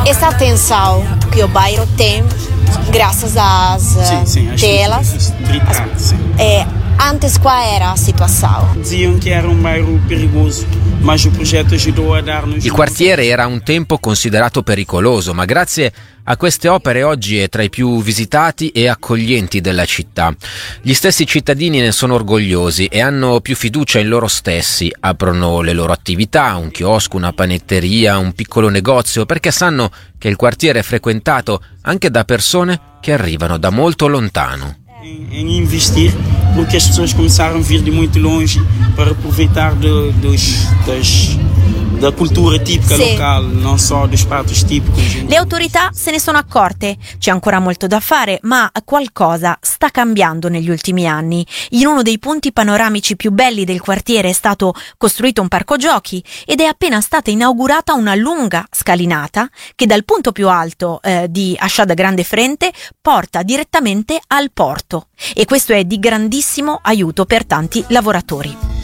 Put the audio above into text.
Essa atenção que o bairro tem, graças às telas, antes qual era a situação? Diziam que era bairro perigoso, mas o progetto ajudou a dar-nos... Il quartiere era un tempo considerato pericoloso, ma grazie a queste opere oggi è tra i più visitati e accoglienti della città. Gli stessi cittadini ne sono orgogliosi e hanno più fiducia in loro stessi, aprono le loro attività, un chiosco, una panetteria, un piccolo negozio, perché sanno che il quartiere è frequentato anche da persone che arrivano da molto lontano. Em investir, porque as pessoas começaram a vir de muito longe para aproveitar da cultura tipica locale, non solo dos pratos tipici. Le autorità se ne sono accorte, c'è ancora molto da fare, ma qualcosa sta cambiando negli ultimi anni. In uno dei punti panoramici più belli del quartiere è stato costruito un parco giochi ed è appena stata inaugurata una lunga scalinata che dal punto più alto di Achá da Grande Frente porta direttamente al porto, e questo è di grandissimo aiuto per tanti lavoratori.